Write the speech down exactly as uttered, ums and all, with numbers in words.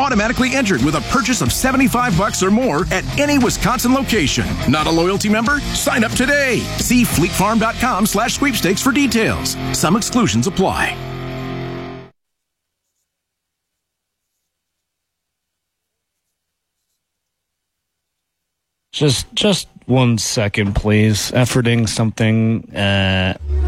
automatically entered with a purchase of seventy-five bucks or more at any Wisconsin location. Not a loyalty member? Sign up today. See fleetfarm.com slash sweepstakes for details. Some exclusions apply. Just, just one second, please. Efforting something. Uh